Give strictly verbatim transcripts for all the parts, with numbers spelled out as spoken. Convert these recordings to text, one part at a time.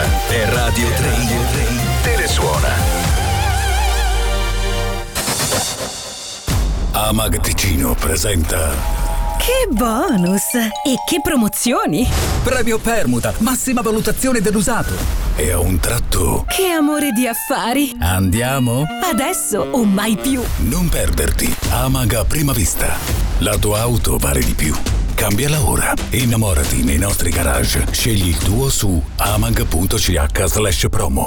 E Radio tre te le suona. Amag Ticino presenta Che bonus! E che promozioni! Premio permuta, massima valutazione dell'usato. E a un tratto Che amore di affari! Andiamo? Adesso o mai più! non perderti Amag a prima vista. La tua auto vale di più. Cambiala ora. Innamorati nei nostri garage. Scegli il tuo su amag.ch slash promo.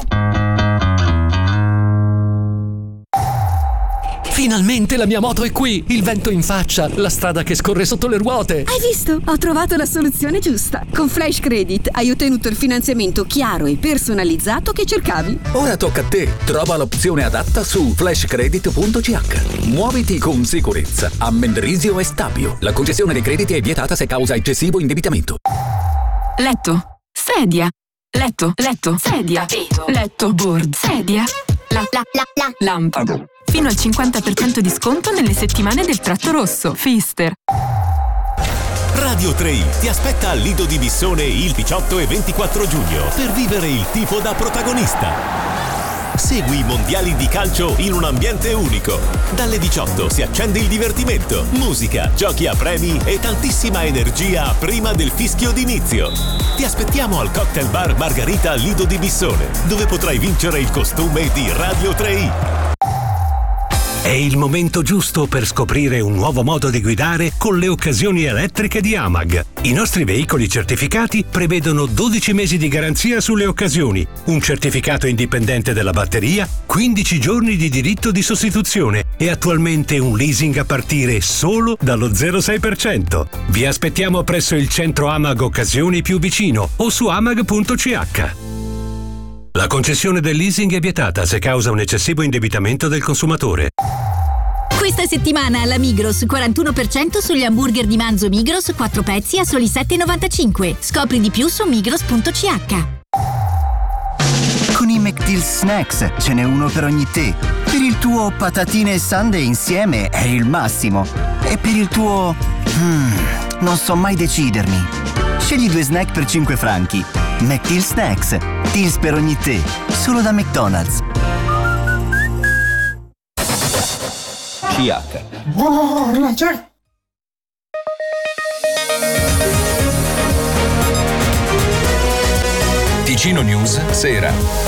Finalmente la mia moto è qui! Il vento in faccia, la strada che scorre sotto le ruote. Hai visto? Ho trovato la soluzione giusta. Con Flash Credit hai ottenuto il finanziamento chiaro e personalizzato che cercavi. Ora tocca a te. Trova l'opzione adatta su flash credit punto c h. Muoviti con sicurezza a Mendrisio e Stabio. La concessione dei crediti è vietata se causa eccessivo indebitamento. Letto, sedia, letto, letto, sedia, letto, board, sedia, la, la, la, la, lampada. Fino al cinquanta per cento di sconto nelle settimane del tratto rosso. Fister. Radio tre ti aspetta al Lido di Bissone il diciotto e ventiquattro giugno per vivere il tifo da protagonista. Segui i mondiali di calcio in un ambiente unico. Dalle diciotto si accende il divertimento, musica, giochi a premi e tantissima energia prima del fischio d'inizio. Ti aspettiamo al Cocktail Bar Margarita Lido di Bissone, dove potrai vincere il costume di Radio tre. È il momento giusto per scoprire un nuovo modo di guidare con le occasioni elettriche di Amag. I nostri veicoli certificati prevedono dodici mesi di garanzia sulle occasioni, un certificato indipendente della batteria, quindici giorni di diritto di sostituzione e attualmente un leasing a partire solo dallo zero virgola sei per cento. Vi aspettiamo presso il centro Amag Occasioni più vicino o su amag punto c h. La concessione del leasing è vietata se causa un eccessivo indebitamento del consumatore. Questa settimana alla Migros quarantuno per cento sugli hamburger di Manzo Migros quattro pezzi a soli sette e novantacinque. Scopri di più su migros punto c h. Con i McDeal Snacks ce n'è uno per ogni tè. Per il tuo patatine e sundae insieme è il massimo. E per il tuo... Hmm, non so mai decidermi. Scegli due snack per cinque franchi. McDeal Snacks. Deals per ogni tè. Solo da McDonald's. C H. Buona, certo. Ticino News Sera.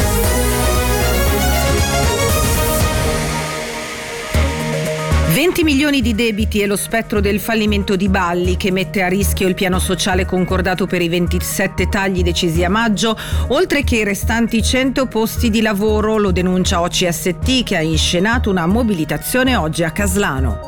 venti milioni di debiti e lo spettro del fallimento di Balli che mette a rischio il piano sociale concordato per i ventisette tagli decisi a maggio, oltre che i restanti cento posti di lavoro, lo denuncia O C S T che ha inscenato una mobilitazione oggi a Caslano.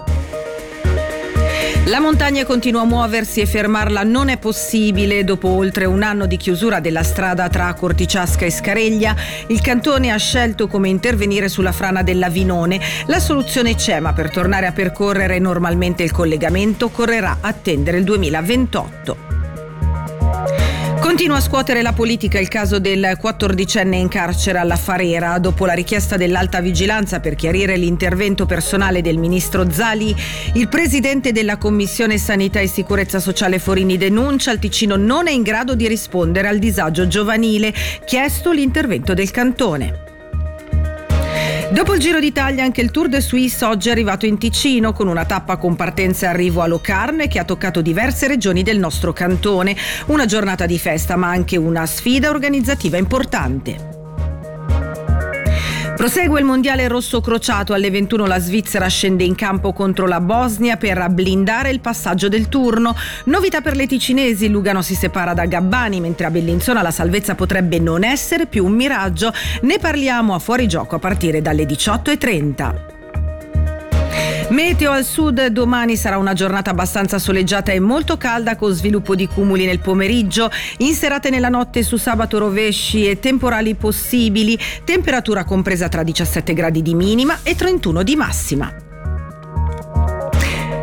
La montagna continua a muoversi e fermarla non è possibile. Dopo oltre un anno di chiusura della strada tra Corticiasca e Scareglia, il Cantone ha scelto come intervenire sulla frana dell'Avinone. La soluzione c'è, ma per tornare a percorrere normalmente il collegamento occorrerà attendere il duemilaventotto. Continua a scuotere la politica il caso del quattordicenne in carcere alla Farera. Dopo la richiesta dell'alta vigilanza per chiarire l'intervento personale del ministro Zali, il presidente della Commissione Sanità e Sicurezza Sociale Forini denuncia il Ticino non è in grado di rispondere al disagio giovanile, chiesto l'intervento del Cantone. Dopo il Giro d'Italia anche il Tour de Suisse oggi è arrivato in Ticino con una tappa con partenza e arrivo a Locarno che ha toccato diverse regioni del nostro cantone. Una giornata di festa ma anche una sfida organizzativa importante. Prosegue il mondiale rosso crociato. Alle ventuno la Svizzera scende in campo contro la Bosnia per blindare il passaggio del turno. Novità per le ticinesi: Lugano si separa da Gabbani, mentre a Bellinzona la salvezza potrebbe non essere più un miraggio. Ne parliamo a Fuorigioco a partire dalle diciotto e trenta. Meteo al sud: domani sarà una giornata abbastanza soleggiata e molto calda con sviluppo di cumuli nel pomeriggio. In serata e nella notte su sabato rovesci e temporali possibili. Temperatura compresa tra diciassette gradi di minima e trentuno di massima.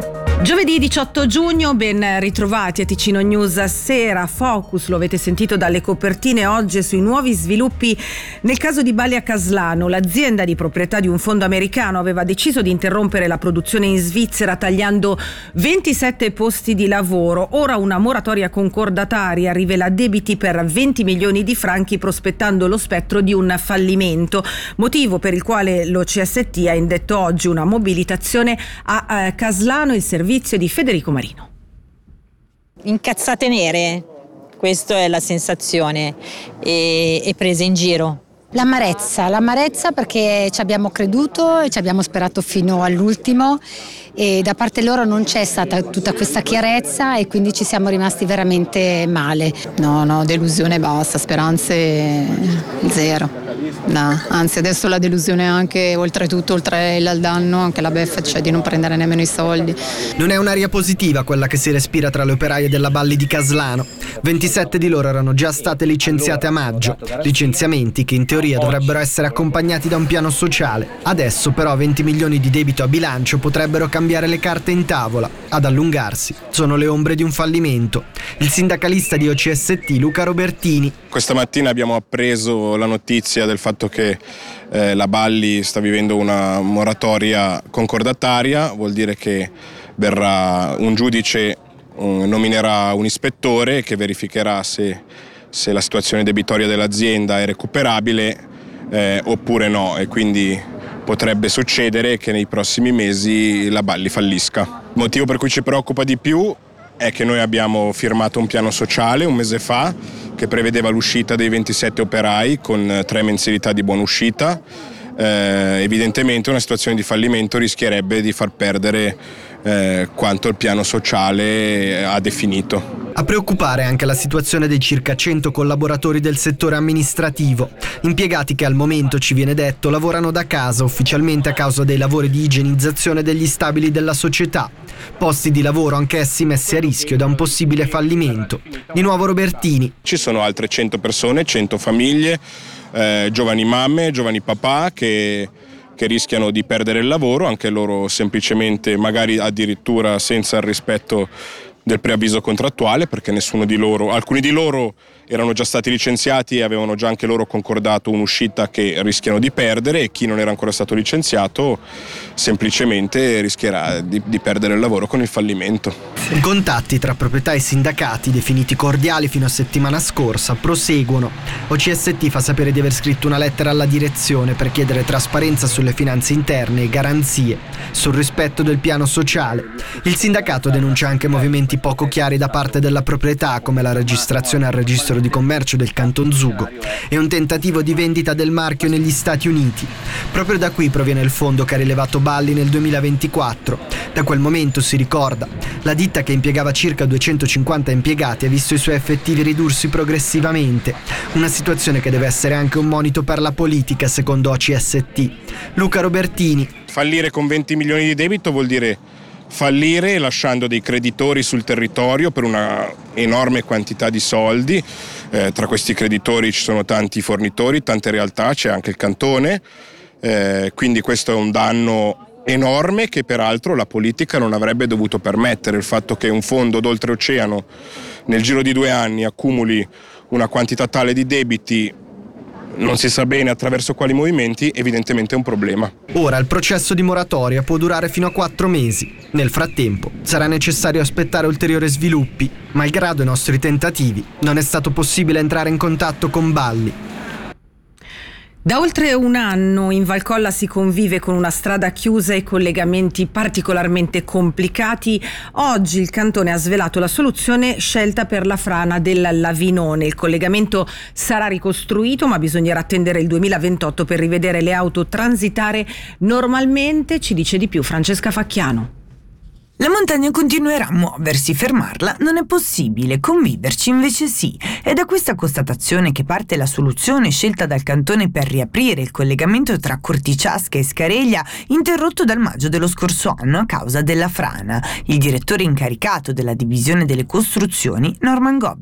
Giovedì diciotto giugno, ben ritrovati a Ticino News Sera. Focus, lo avete sentito dalle copertine, oggi sui nuovi sviluppi nel caso di Balli a Caslano. L'azienda di proprietà di un fondo americano aveva deciso di interrompere la produzione in Svizzera tagliando ventisette posti di lavoro. Ora una moratoria concordataria rivela debiti per venti milioni di franchi, prospettando lo spettro di un fallimento, motivo per il quale l'O C S T ha indetto oggi una mobilitazione a eh, Caslano. Il servizio di Federico Marino. Incazzate nere, questa è la sensazione, e, e prese in giro. L'amarezza, l'amarezza perché ci abbiamo creduto e ci abbiamo sperato fino all'ultimo e da parte loro non c'è stata tutta questa chiarezza e quindi ci siamo rimasti veramente male. No, no, delusione basta, speranze zero. No, anzi adesso la delusione è anche, oltretutto, oltre il danno, anche la beffa, cioè di non prendere nemmeno i soldi. Non è un'aria positiva quella che si respira tra le operaie della Balli di Caslano. ventisette di loro erano già state licenziate a maggio, licenziamenti che in teoria dovrebbero essere accompagnati da un piano sociale. Adesso però venti milioni di debito a bilancio potrebbero cambiare le carte in tavola. Ad allungarsi sono le ombre di un fallimento. Il sindacalista di O C S T, Luca Robertini. Questa mattina abbiamo appreso la notizia del fatto che eh, la Balli sta vivendo una moratoria concordataria, vuol dire che verrà un giudice, um, nominerà un ispettore che verificherà se, se la situazione debitoria dell'azienda è recuperabile eh, oppure no, e quindi potrebbe succedere che nei prossimi mesi la Balli fallisca. Il motivo per cui ci preoccupa di più è che noi abbiamo firmato un piano sociale un mese fa che prevedeva l'uscita dei ventisette operai con tre mensilità di buona uscita. Eh, evidentemente una situazione di fallimento rischierebbe di far perdere eh, quanto il piano sociale ha definito. A preoccupare anche la situazione dei circa cento collaboratori del settore amministrativo, impiegati che al momento, ci viene detto, lavorano da casa ufficialmente a causa dei lavori di igienizzazione degli stabili della società. Posti di lavoro anch'essi messi a rischio da un possibile fallimento. Di nuovo Robertini. Ci sono altre cento persone, cento famiglie, eh, giovani mamme, giovani papà che, che rischiano di perdere il lavoro, anche loro semplicemente, magari addirittura senza il rispetto del preavviso contrattuale, perché nessuno di loro, alcuni di loro erano già stati licenziati e avevano già anche loro concordato un'uscita che rischiano di perdere, e chi non era ancora stato licenziato semplicemente rischierà di, di perdere il lavoro con il fallimento. I contatti tra proprietà e sindacati, definiti cordiali fino a settimana scorsa, proseguono. O C S T fa sapere di aver scritto una lettera alla direzione per chiedere trasparenza sulle finanze interne e garanzie sul rispetto del piano sociale. Il sindacato denuncia anche movimenti poco chiari da parte della proprietà, come la registrazione al registro di commercio del Canton Zugo e un tentativo di vendita del marchio negli Stati Uniti. Proprio da qui proviene il fondo che ha rilevato Balli nel duemilaventiquattro. Da quel momento, si ricorda, la ditta, che impiegava circa duecentocinquanta impiegati, ha visto i suoi effettivi ridursi progressivamente. Una situazione che deve essere anche un monito per la politica, secondo O C S T. Luca Robertini. Fallire con venti milioni di debito vuol dire fallire lasciando dei creditori sul territorio per una enorme quantità di soldi. Eh, tra questi creditori ci sono tanti fornitori, tante realtà, c'è anche il cantone, eh, quindi questo è un danno enorme che peraltro la politica non avrebbe dovuto permettere. Il fatto che un fondo d'oltreoceano nel giro di due anni accumuli una quantità tale di debiti, non si sa bene attraverso quali movimenti, evidentemente è un problema. Ora il processo di moratoria può durare fino a quattro mesi. Nel frattempo sarà necessario aspettare ulteriori sviluppi. Malgrado i nostri tentativi, non è stato possibile entrare in contatto con Balli. Da oltre un anno in Valcolla si convive con una strada chiusa e collegamenti particolarmente complicati. Oggi il cantone ha svelato la soluzione scelta per la frana del Lavinone. Il collegamento sarà ricostruito, ma bisognerà attendere il duemilaventotto per rivedere le auto transitare normalmente. Ci dice di più Francesca Facchiano. La montagna continuerà a muoversi, fermarla non è possibile, conviverci invece sì. È da questa constatazione che parte la soluzione scelta dal cantone per riaprire il collegamento tra Corticiasca e Scareglia, interrotto dal maggio dello scorso anno a causa della frana. Il direttore incaricato della divisione delle costruzioni, Norman Gobbi.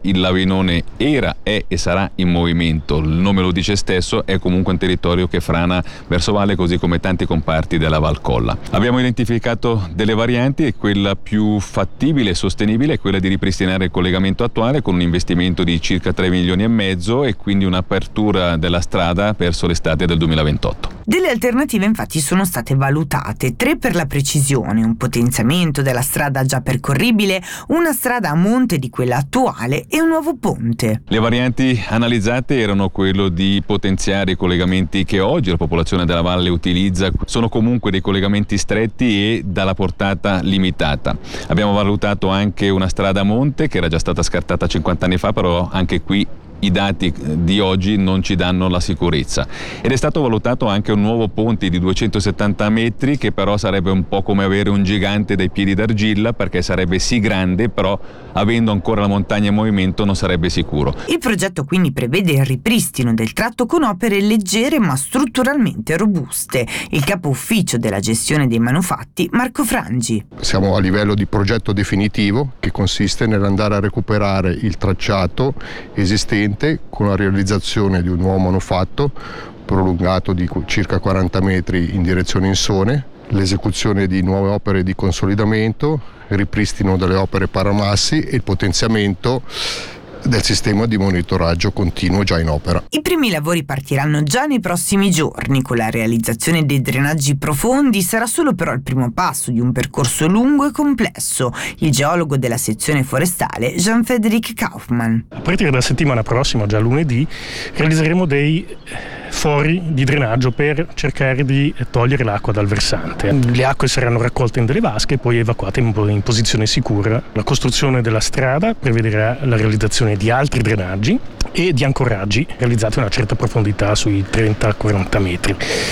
il Lavinone era, è e sarà in movimento, il nome lo dice stesso, è comunque un territorio che frana verso valle, così come tanti comparti della Valcolla. Abbiamo identificato delle varianti e quella più fattibile e sostenibile è quella di ripristinare il collegamento attuale con un investimento di circa tre milioni e mezzo e quindi un'apertura della strada verso l'estate del duemilaventotto. Delle alternative infatti sono state valutate, tre per la precisione, un potenziamento della strada già percorribile, una strada a monte di quella attuale e un nuovo ponte. Le varianti analizzate erano quello di potenziare i collegamenti che oggi la popolazione della valle utilizza, sono comunque dei collegamenti stretti e dalla portata limitata. Abbiamo valutato anche una strada a monte che era già stata scartata cinquanta anni fa, però anche qui i dati di oggi non ci danno la sicurezza, ed è stato valutato anche un nuovo ponte di duecentosettanta metri che però sarebbe un po' come avere un gigante dai piedi d'argilla, perché sarebbe sì grande, però avendo ancora la montagna in movimento non sarebbe sicuro. Il progetto quindi prevede il ripristino del tratto con opere leggere ma strutturalmente robuste. Il capo ufficio della gestione dei manufatti, Marco Frangi. Siamo a livello di progetto definitivo, che consiste nell'andare a recuperare il tracciato esistente con la realizzazione di un nuovo manufatto prolungato di circa quaranta metri in direzione Insone, l'esecuzione di nuove opere di consolidamento, il ripristino delle opere paramassi e il potenziamento del sistema di monitoraggio continuo già in opera. I primi lavori partiranno già nei prossimi giorni. Con la realizzazione dei drenaggi profondi sarà solo però il primo passo di un percorso lungo e complesso. Il geologo della sezione forestale Jean-Frédéric Kaufmann. A partire dalla settimana prossima, già lunedì, realizzeremo dei fori di drenaggio per cercare di togliere l'acqua dal versante. Le acque saranno raccolte in delle vasche e poi evacuate in, in posizione sicura. La costruzione della strada prevederà la realizzazione di altri drenaggi e di ancoraggi realizzati a una certa profondità, sui trenta quaranta metri.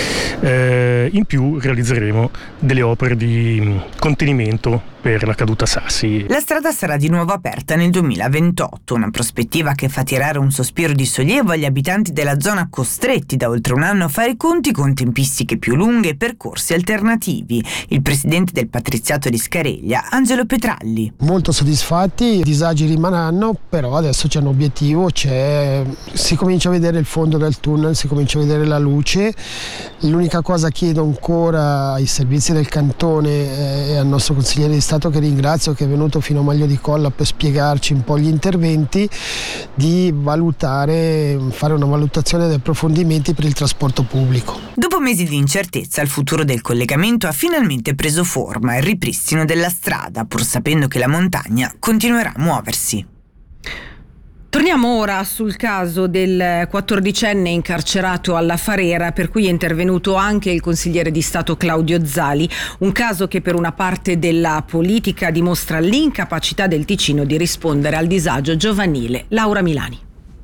Eh, in più realizzeremo delle opere di contenimento per la caduta sassi. La strada sarà di nuovo aperta nel duemilaventotto, una prospettiva che fa tirare un sospiro di sollievo agli abitanti della zona, costretti da oltre un anno a fare i conti con tempistiche più lunghe e percorsi alternativi. Il presidente del Patriziato di Scareglia, Angelo Petralli. Molto soddisfatti, i disagi rimarranno, però adesso c'è un obiettivo, c'è, si comincia a vedere il fondo del tunnel, si comincia a vedere la luce. L'unica cosa chiedo ancora ai servizi del cantone e al nostro consigliere di Stato, che ringrazio, che è venuto fino a Maglio di Colla per spiegarci un po' gli interventi, di valutare, fare una valutazione dei approfondimenti per il trasporto pubblico. Dopo mesi di incertezza, il futuro del collegamento ha finalmente preso forma, il ripristino della strada, pur sapendo che la montagna continuerà a muoversi. Torniamo ora sul caso del quattordicenne incarcerato alla Farera, per cui è intervenuto anche il consigliere di Stato Claudio Zali, un caso che per una parte della politica dimostra l'incapacità del Ticino di rispondere al disagio giovanile. Laura Milani.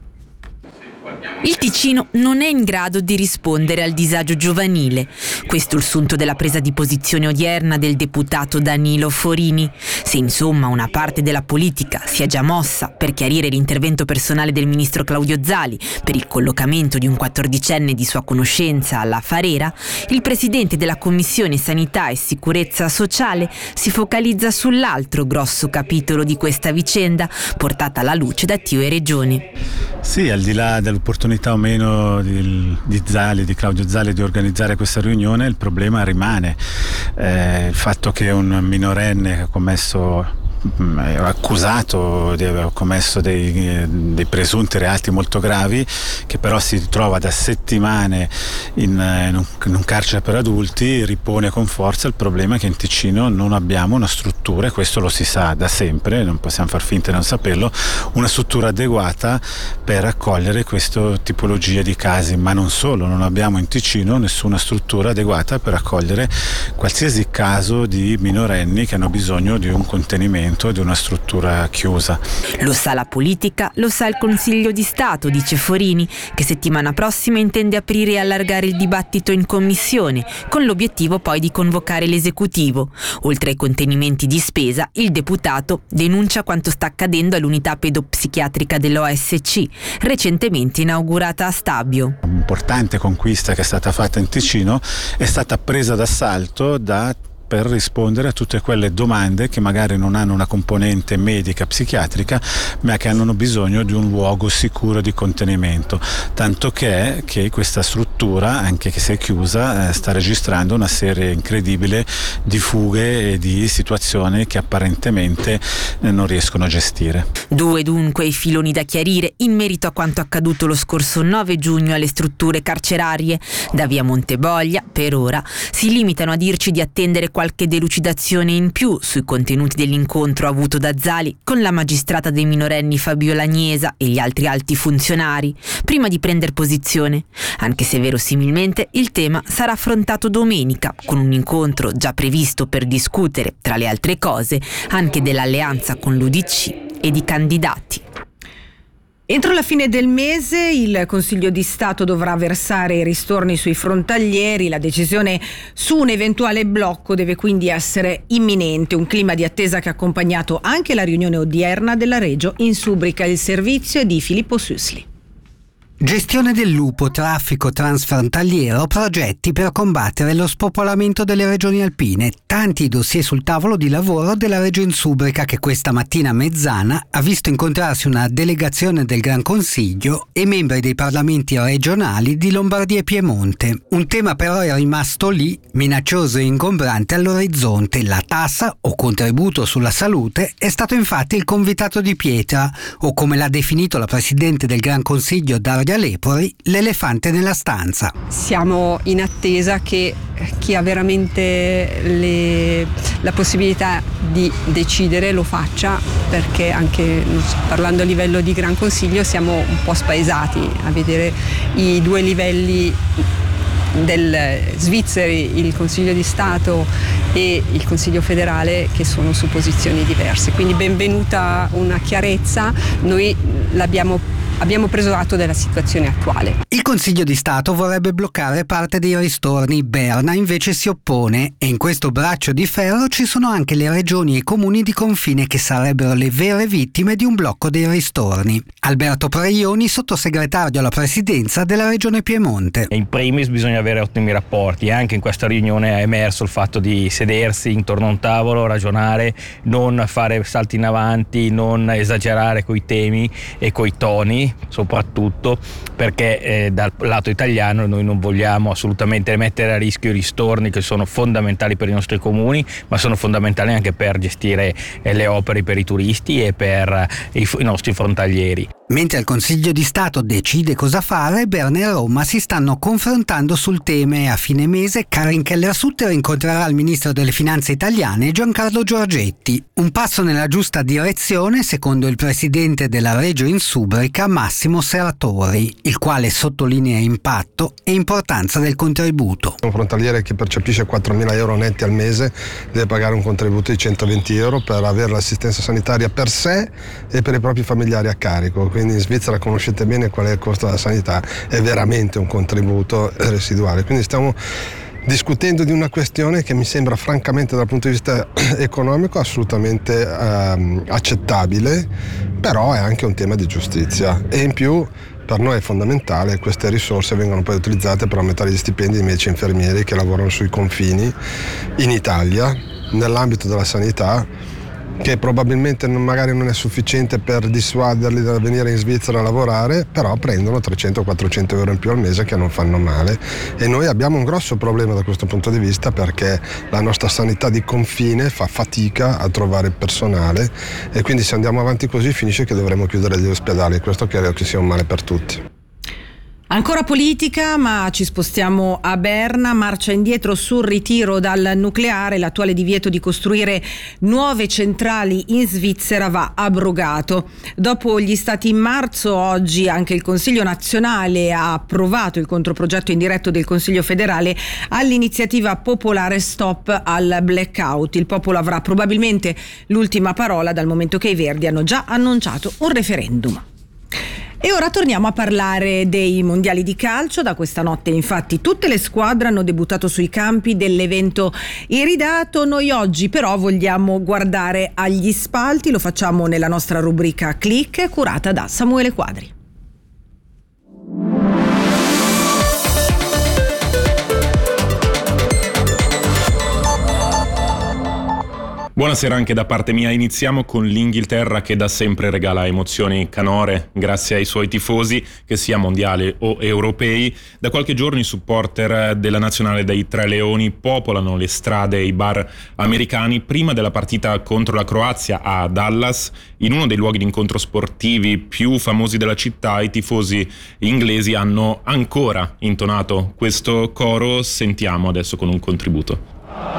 Il Ticino non è in grado di rispondere al disagio giovanile. Questo è il sunto della presa di posizione odierna del deputato Danilo Forini. Se insomma una parte della politica si è già mossa per chiarire l'intervento personale del ministro Claudio Zali per il collocamento di un quattordicenne di sua conoscenza alla Farera, il presidente della Commissione Sanità e Sicurezza Sociale si focalizza sull'altro grosso capitolo di questa vicenda, portata alla luce da Tio e Regione. Sì, al di là dell'opportunità o meno di, di Zali, di Claudio Zali, di organizzare questa riunione, il problema rimane. Eh, il fatto che un minorenne che ha commesso è accusato di aver commesso dei, dei presunti reati molto gravi, che però si trova da settimane in, in, un, in un carcere per adulti, ripone con forza il problema che in Ticino non abbiamo una struttura, e questo lo si sa da sempre, non possiamo far finta di non saperlo, una struttura adeguata per accogliere questa tipologia di casi. Ma non solo, non abbiamo in Ticino nessuna struttura adeguata per accogliere qualsiasi caso di minorenni che hanno bisogno di un contenimento, di una struttura chiusa. Lo sa la politica, lo sa il Consiglio di Stato, dice Forini, che settimana prossima intende aprire e allargare il dibattito in commissione, con l'obiettivo poi di convocare l'esecutivo. Oltre ai contenimenti di spesa, il deputato denuncia quanto sta accadendo all'unità pedopsichiatrica dell'O S C, recentemente inaugurata a Stabio. Un'importante conquista che è stata fatta in Ticino è stata presa d'assalto da per rispondere a tutte quelle domande che magari non hanno una componente medica, psichiatrica, ma che hanno bisogno di un luogo sicuro di contenimento, tanto che, che questa struttura, anche che se è chiusa, eh, sta registrando una serie incredibile di fughe e di situazioni che apparentemente eh, non riescono a gestire. Due dunque i filoni da chiarire in merito a quanto accaduto lo scorso nove giugno alle strutture carcerarie. Da via Monteboglia, per ora, si limitano a dirci di attendere qualche delucidazione in più sui contenuti dell'incontro avuto da Zali con la magistrata dei minorenni Fabiola Niesa e gli altri alti funzionari, prima di prendere posizione, anche se verosimilmente il tema sarà affrontato domenica con un incontro già previsto per discutere, tra le altre cose, anche dell'alleanza con l'U D C e di candidati. Entro la fine del mese il Consiglio di Stato dovrà versare i ristorni sui frontalieri. La decisione su un eventuale blocco deve quindi essere imminente. Un clima di attesa che ha accompagnato anche la riunione odierna della Regio Insubrica. Il servizio è di Filippo Susli. Gestione del lupo, traffico transfrontaliero, progetti per combattere lo spopolamento delle regioni alpine. Tanti dossier sul tavolo di lavoro della Regio Insubrica che questa mattina a mezzana ha visto incontrarsi una delegazione del Gran Consiglio e membri dei parlamenti regionali di Lombardia e Piemonte. Un tema però è rimasto lì, minaccioso e ingombrante all'orizzonte. La tassa o contributo sulla salute è stato infatti il convitato di pietra, o come l'ha definito la Presidente del Gran Consiglio Daria Lepori, l'elefante nella stanza. Siamo in attesa che chi ha veramente le, la possibilità di decidere lo faccia, perché anche non so, parlando a livello di Gran Consiglio siamo un po' spaesati a vedere i due livelli del svizzeri, il Consiglio di Stato e il Consiglio federale, che sono su posizioni diverse. Quindi benvenuta una chiarezza, noi l'abbiamo Abbiamo preso atto della situazione attuale. Il Consiglio di Stato vorrebbe bloccare parte dei ristorni, Berna invece si oppone, e in questo braccio di ferro ci sono anche le regioni e i comuni di confine che sarebbero le vere vittime di un blocco dei ristorni. Alberto Preioni, sottosegretario alla presidenza della Regione Piemonte. In primis bisogna avere ottimi rapporti, anche in questa riunione è emerso il fatto di sedersi intorno a un tavolo, ragionare, non fare salti in avanti, non esagerare coi temi e coi toni, soprattutto perché eh, dal lato italiano noi non vogliamo assolutamente mettere a rischio i ristorni che sono fondamentali per i nostri comuni, ma sono fondamentali anche per gestire eh, le opere per i turisti e per i, i nostri frontalieri. Mentre il Consiglio di Stato decide cosa fare, Berna e Roma si stanno confrontando sul tema e a fine mese Karin Keller-Sutter incontrerà il ministro delle Finanze italiane Giancarlo Giorgetti. Un passo nella giusta direzione, secondo il presidente della Regio Insubrica Massimo Serratori, il quale sottolinea impatto e importanza del contributo. Un frontaliere che percepisce quattromila euro netti al mese deve pagare un contributo di centoventi euro per avere l'assistenza sanitaria per sé e per i propri familiari a carico. Quindi in Svizzera conoscete bene qual è il costo della sanità, è veramente un contributo residuale. Quindi stiamo discutendo di una questione che mi sembra francamente dal punto di vista economico assolutamente ehm, accettabile, però è anche un tema di giustizia e in più per noi è fondamentale che queste risorse vengano poi utilizzate per aumentare gli stipendi dei medici e infermieri che lavorano sui confini in Italia, nell'ambito della sanità, che probabilmente non, magari non è sufficiente per dissuaderli da venire in Svizzera a lavorare, però prendono trecento quattrocento euro in più al mese che non fanno male. E noi abbiamo un grosso problema da questo punto di vista, perché la nostra sanità di confine fa fatica a trovare personale e quindi se andiamo avanti così finisce che dovremo chiudere gli ospedali. Questo credo che sia un male per tutti. Ancora politica, ma ci spostiamo a Berna. Marcia indietro sul ritiro dal nucleare. L'attuale divieto di costruire nuove centrali in Svizzera va abrogato. Dopo gli stati in marzo, oggi anche il Consiglio nazionale ha approvato il controprogetto indiretto del Consiglio federale all'iniziativa popolare Stop al Blackout. Il popolo avrà probabilmente l'ultima parola, dal momento che i Verdi hanno già annunciato un referendum. E ora torniamo a parlare dei mondiali di calcio. Da questa notte infatti tutte le squadre hanno debuttato sui campi dell'evento iridato. Noi oggi però vogliamo guardare agli spalti, lo facciamo nella nostra rubrica Click, curata da Samuele Quadri. Buonasera anche da parte mia. Iniziamo con l'Inghilterra che da sempre regala emozioni canore grazie ai suoi tifosi, che sia mondiali o europei. Da qualche giorno i supporter della nazionale dei Tre Leoni popolano le strade e i bar americani prima della partita contro la Croazia a Dallas. In uno dei luoghi di incontro sportivi più famosi della città, i tifosi inglesi hanno ancora intonato questo coro. Sentiamo adesso con un contributo.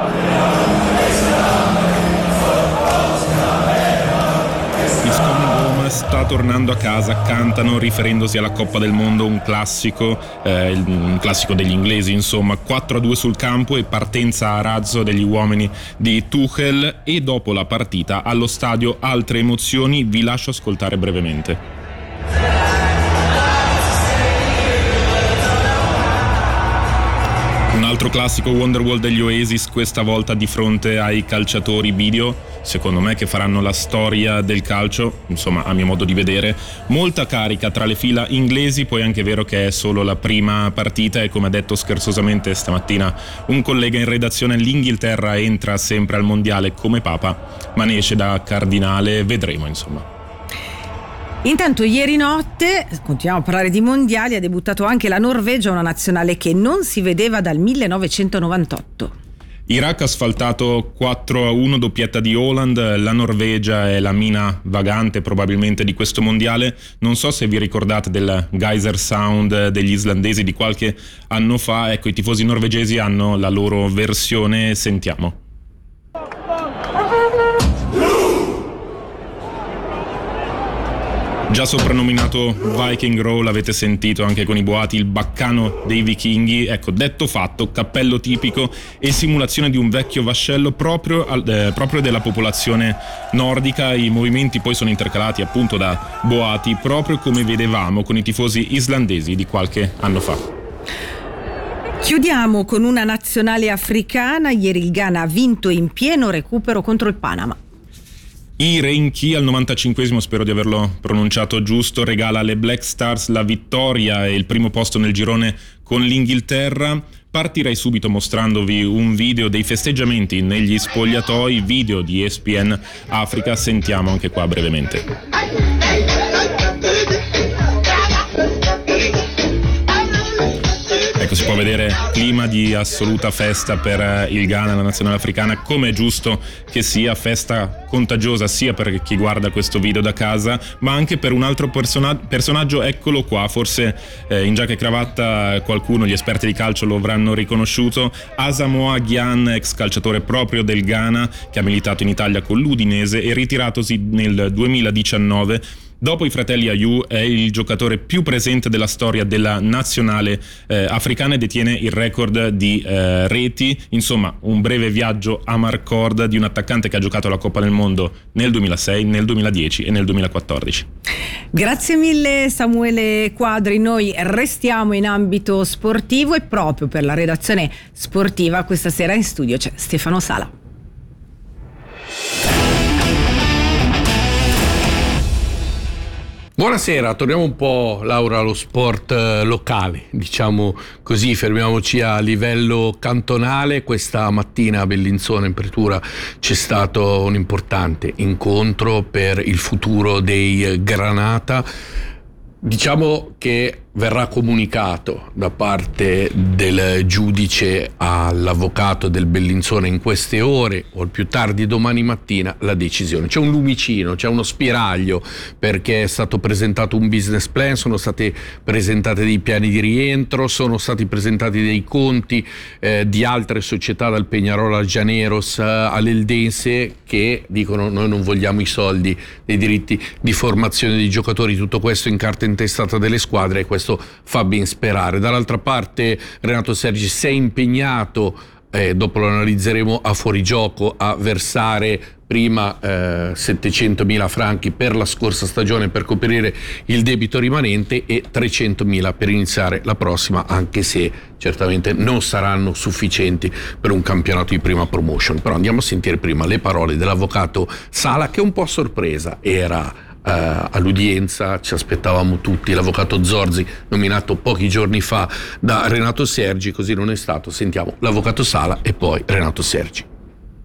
Sta tornando a casa, cantano riferendosi alla Coppa del Mondo, un classico, eh, un classico degli inglesi, insomma. Quattro a due sul campo e partenza a razzo degli uomini di Tuchel, e dopo la partita allo stadio altre emozioni, vi lascio ascoltare brevemente. Un altro classico, Wonderwall degli Oasis, questa volta di fronte ai calciatori video, secondo me che faranno la storia del calcio, insomma a mio modo di vedere. Molta carica tra le fila inglesi, poi è anche vero che è solo la prima partita e, come ha detto scherzosamente stamattina un collega in redazione, l'Inghilterra entra sempre al mondiale come papa, ma ne esce da cardinale, vedremo insomma. Intanto ieri notte, continuiamo a parlare di mondiali, ha debuttato anche la Norvegia, una nazionale che non si vedeva dal millenovecentonovantotto. Iraq ha sfaltato quattro a uno, doppietta di Haaland. La Norvegia è la mina vagante probabilmente di questo mondiale. Non so se vi ricordate del Geyser Sound degli islandesi di qualche anno fa. Ecco, i tifosi norvegesi hanno la loro versione, sentiamo. Già soprannominato Viking Row, l'avete sentito anche con i boati, il baccano dei vichinghi. Ecco, detto fatto, cappello tipico e simulazione di un vecchio vascello proprio, eh, proprio della popolazione nordica. I movimenti poi sono intercalati appunto da boati, proprio come vedevamo con i tifosi islandesi di qualche anno fa. Chiudiamo con una nazionale africana. Ieri il Ghana ha vinto in pieno recupero contro il Panama. I Renchi al novantacinquesimo, spero di averlo pronunciato giusto, regala alle Black Stars la vittoria e il primo posto nel girone con l'Inghilterra. Partirei subito mostrandovi un video dei festeggiamenti negli spogliatoi, video di E S P N Africa, sentiamo anche qua brevemente. Ecco, si può vedere clima di assoluta festa per il Ghana, la nazionale africana, come è giusto che sia, festa contagiosa sia per chi guarda questo video da casa, ma anche per un altro persona- personaggio, eccolo qua, forse eh, in giacca e cravatta qualcuno, gli esperti di calcio lo avranno riconosciuto, Asamoah Gyan, ex calciatore proprio del Ghana, che ha militato in Italia con l'Udinese e ritiratosi nel duemiladiciannove. Dopo i fratelli Ayew è il giocatore più presente della storia della nazionale eh, africana e detiene il record di eh, reti. Insomma, un breve viaggio a Marcord di un attaccante che ha giocato la Coppa del Mondo nel duemilasei, nel duemiladieci e nel duemilaquattordici. Grazie mille Samuele Quadri, noi restiamo in ambito sportivo e proprio per la redazione sportiva questa sera in studio c'è Stefano Sala. Buonasera, torniamo un po', Laura, allo sport eh, locale, diciamo così, fermiamoci a livello cantonale. Questa mattina a Bellinzona in pretura c'è stato un importante incontro per il futuro dei Granata. Diciamo che verrà comunicato da parte del giudice all'avvocato del Bellinzona in queste ore o al più tardi domani mattina la decisione. C'è un lumicino, c'è uno spiraglio, perché è stato presentato un business plan, sono state presentate dei piani di rientro, sono stati presentati dei conti eh, di altre società, dal Peñarol al Llaneros eh, all'Eldense, che dicono noi non vogliamo i soldi dei diritti di formazione dei giocatori, tutto questo in carta intestata delle squadre, e questo fa ben sperare. Dall'altra parte Renato Sergi si è impegnato, eh, dopo lo analizzeremo a fuorigioco, a versare prima eh, settecentomila franchi per la scorsa stagione per coprire il debito rimanente e trecentomila per iniziare la prossima, anche se certamente non saranno sufficienti per un campionato di prima promotion. Però andiamo a sentire prima le parole dell'avvocato Sala, che un po' a sorpresa era Uh, all'udienza, ci aspettavamo tutti l'avvocato Zorzi, nominato pochi giorni fa da Renato Sergi, così non è stato. Sentiamo l'avvocato Sala e poi Renato Sergi.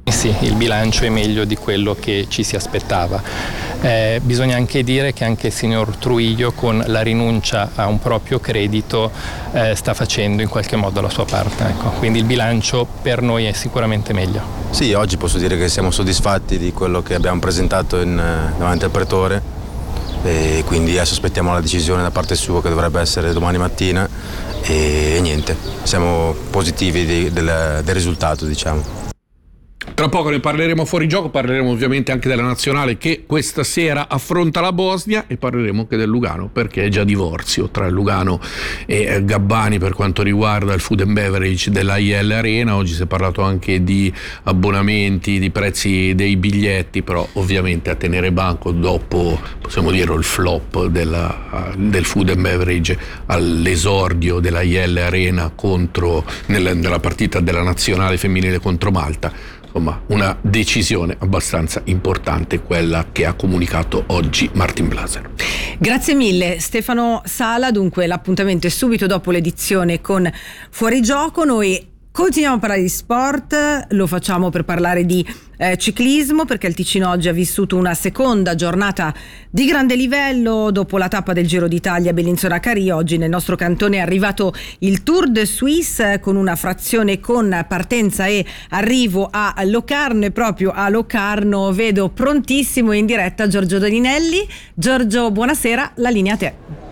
Sì, il bilancio è meglio di quello che ci si aspettava. Eh, bisogna anche dire che anche il signor Trujillo, con la rinuncia a un proprio credito, eh, sta facendo in qualche modo la sua parte. Ecco. Quindi il bilancio per noi è sicuramente meglio. Sì, oggi posso dire che siamo soddisfatti di quello che abbiamo presentato in, davanti al Pretore, e quindi adesso aspettiamo la decisione da parte sua, che dovrebbe essere domani mattina, e, e niente, siamo positivi di, del, del risultato, diciamo. Tra poco ne parleremo fuori gioco, parleremo ovviamente anche della nazionale che questa sera affronta la Bosnia, e parleremo anche del Lugano, perché è già divorzio tra il Lugano e Gabbani per quanto riguarda il food and beverage della I L Arena. Oggi si è parlato anche di abbonamenti, di prezzi dei biglietti, però ovviamente a tenere banco dopo, possiamo dire, il flop della, del food and beverage all'esordio della I L Arena contro, nella, nella partita della nazionale femminile contro Malta. Insomma, una decisione abbastanza importante quella che ha comunicato oggi Martin Blaser. Grazie mille Stefano Sala. Dunque l'appuntamento è subito dopo l'edizione con Fuorigioco. Noi continuiamo a parlare di sport, lo facciamo per parlare di eh, ciclismo, perché il Ticino oggi ha vissuto una seconda giornata di grande livello. Dopo la tappa del Giro d'Italia Bellinzona-Caria, oggi nel nostro cantone è arrivato il Tour de Suisse con una frazione con partenza e arrivo a Locarno, e proprio a Locarno vedo prontissimo in diretta Giorgio Doninelli. Giorgio, buonasera, la linea a te.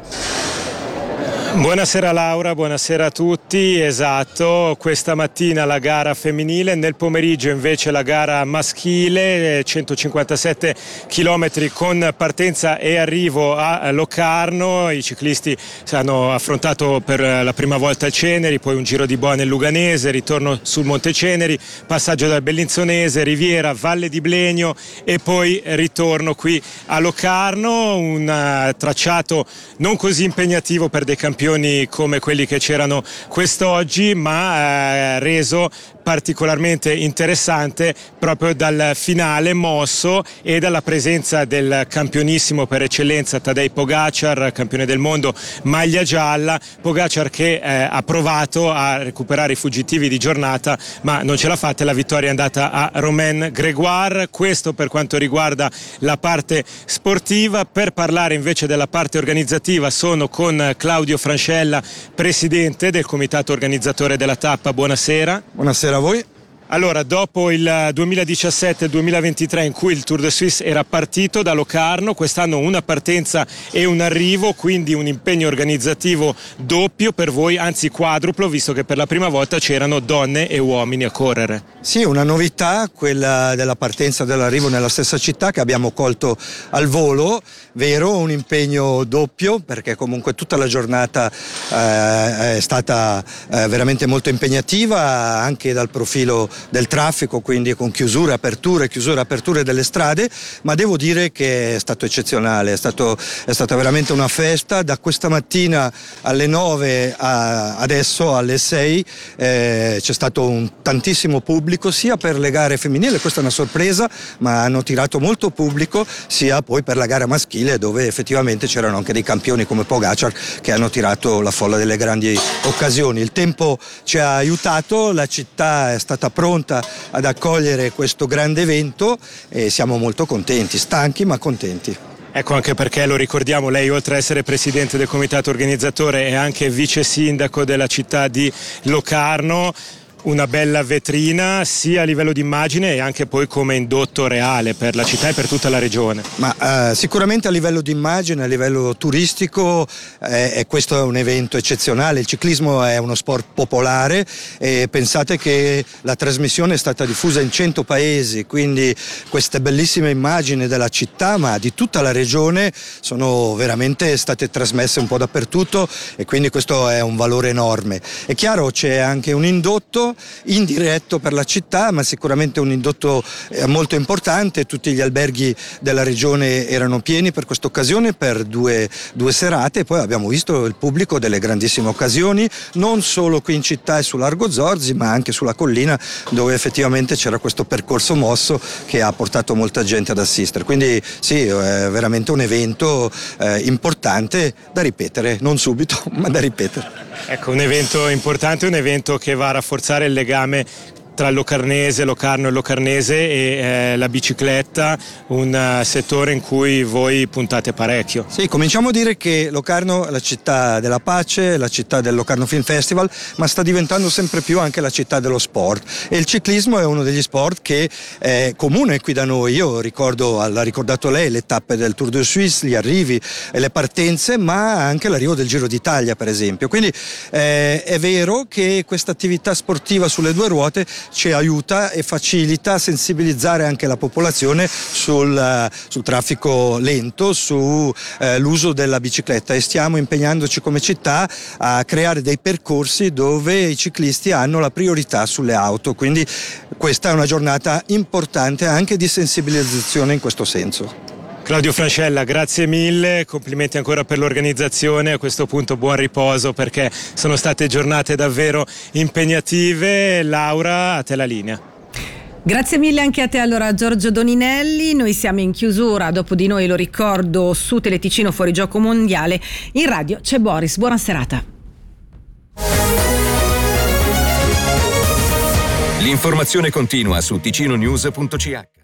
Buonasera Laura, buonasera a tutti. Esatto, questa mattina la gara femminile, nel pomeriggio invece la gara maschile, centocinquantasette chilometri con partenza e arrivo a Locarno. I ciclisti hanno affrontato per la prima volta il Ceneri, poi un giro di boa nel Luganese, ritorno sul Monte Ceneri, passaggio dal Bellinzonese, Riviera, Valle di Blegno e poi ritorno qui a Locarno. Un tracciato non così impegnativo per dei campioni come quelli che c'erano quest'oggi, ma eh, reso particolarmente interessante proprio dal finale mosso e dalla presenza del campionissimo per eccellenza Tadej Pogačar, campione del mondo, maglia gialla. Pogačar che eh, ha provato a recuperare i fuggitivi di giornata, ma non ce l'ha fatta, e la vittoria è andata a Romain Grégoire. Questo per quanto riguarda la parte sportiva. Per parlare invece della parte organizzativa sono con Claudio Francella, presidente del comitato organizzatore della tappa. Buonasera. Buonasera a voi. Allora, dopo il duemiladiciassette duemilaventitré in cui il Tour de Suisse era partito da Locarno, quest'anno una partenza e un arrivo, quindi un impegno organizzativo doppio per voi, anzi quadruplo, visto che per la prima volta c'erano donne e uomini a correre. Sì, una novità, quella della partenza e dell'arrivo nella stessa città, che abbiamo colto al volo, vero, un impegno doppio, perché comunque tutta la giornata eh, è stata eh, veramente molto impegnativa, anche dal profilo del traffico, quindi con chiusure, aperture, chiusure, aperture delle strade, ma devo dire che è stato eccezionale, è, stato, è stata veramente una festa. Da questa mattina alle nove a adesso alle sei eh, c'è stato un tantissimo pubblico, sia per le gare femminili, questa è una sorpresa, ma hanno tirato molto pubblico, sia poi per la gara maschile, dove effettivamente c'erano anche dei campioni come Pogačar che hanno tirato la folla delle grandi occasioni. Il tempo ci ha aiutato, la città è stata pronta ad accogliere questo grande evento e siamo molto contenti, stanchi ma contenti. Ecco, anche perché lo ricordiamo, lei oltre a essere presidente del comitato organizzatore è anche vice sindaco della città di Locarno. Una bella vetrina sia a livello di immagine e anche poi come indotto reale per la città e per tutta la regione. Ma eh, sicuramente a livello di immagine, a livello turistico eh, e questo è un evento eccezionale. Il ciclismo è uno sport popolare e pensate che la trasmissione è stata diffusa in cento paesi, quindi queste bellissime immagini della città ma di tutta la regione sono veramente state trasmesse un po' dappertutto e quindi questo è un valore enorme. È chiaro, c'è anche un indotto indiretto per la città, ma sicuramente un indotto molto importante. Tutti gli alberghi della regione erano pieni per questa occasione, per due, due serate, e poi abbiamo visto il pubblico delle grandissime occasioni, non solo qui in città e su Largo Zorzi, ma anche sulla collina, dove effettivamente c'era questo percorso mosso che ha portato molta gente ad assistere. Quindi sì, è veramente un evento eh, importante da ripetere, non subito, ma da ripetere. Ecco, un evento importante, un evento che va a rafforzare il legame tra il Locarnese, Locarno e Locarnese e eh, la bicicletta, un uh, settore in cui voi puntate parecchio. Sì, cominciamo a dire che Locarno è la città della pace, la città del Locarno Film Festival, ma sta diventando sempre più anche la città dello sport, e il ciclismo è uno degli sport che è comune qui da noi. Io ricordo, l'ha ricordato lei, le tappe del Tour de Suisse, gli arrivi e le partenze, ma anche l'arrivo del Giro d'Italia per esempio, quindi eh, è vero che questa attività sportiva sulle due ruote ci aiuta e facilita a sensibilizzare anche la popolazione sul, sul traffico lento, sull'uso eh, della bicicletta, e stiamo impegnandoci come città a creare dei percorsi dove i ciclisti hanno la priorità sulle auto, quindi questa è una giornata importante anche di sensibilizzazione in questo senso. Claudio Francella, grazie mille, complimenti ancora per l'organizzazione, a questo punto buon riposo perché sono state giornate davvero impegnative. Laura, a te la linea. Grazie mille anche a te allora Giorgio Doninelli, noi siamo in chiusura, dopo di noi lo ricordo su Teleticino Fuori Gioco Mondiale, in radio c'è Boris, buona serata. L'informazione continua su ticino news punto c h.